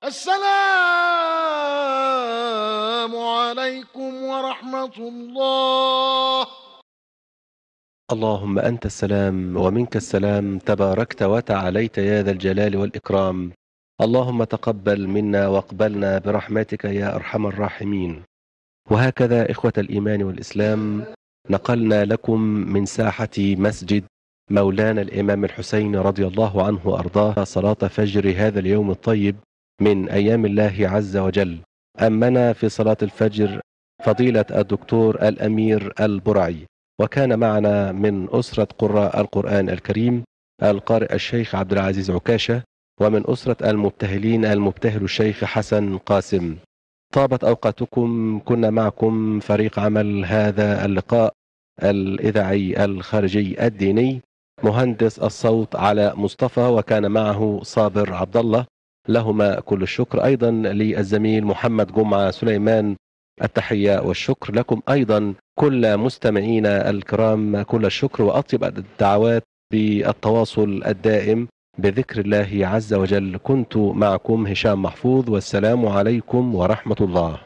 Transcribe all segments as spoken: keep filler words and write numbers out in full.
السلام عليكم ورحمة الله. اللهم أنت السلام ومنك السلام، تباركت وتعاليت يا ذا الجلال والإكرام. اللهم تقبل منا واقبلنا برحمتك يا أرحم الراحمين. وهكذا إخوة الإيمان والإسلام، نقلنا لكم من ساحة مسجد مولانا الإمام الحسين رضي الله عنه وأرضاه صلاة فجر هذا اليوم الطيب من أيام الله عز وجل. أمنا في صلاة الفجر فضيلة الدكتور الأمير البرعي، وكان معنا من أسرة قراء القرآن الكريم القارئ الشيخ عبد العزيز عكاشة، ومن أسرة المبتهلين المبتهل الشيخ حسن قاسم. طابت أوقاتكم، كنا معكم فريق عمل هذا اللقاء الإذاعي الخارجي الديني، مهندس الصوت على مصطفى، وكان معه صابر عبد الله، لهما كل الشكر. أيضا للزميل محمد جمعة سليمان، التحية والشكر لكم أيضا كل مستمعينا الكرام، كل الشكر وأطيب الدعوات بالتواصل الدائم بذكر الله عز وجل. كنت معكم هشام محفوظ، والسلام عليكم ورحمة الله.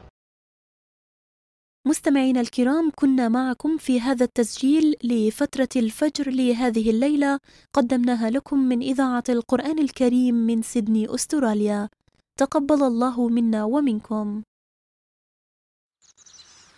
مستمعينا الكرام، كنا معكم في هذا التسجيل لفترة الفجر لهذه الليلة، قدمناها لكم من إذاعة القرآن الكريم من سيدني أستراليا. تقبل الله منا ومنكم.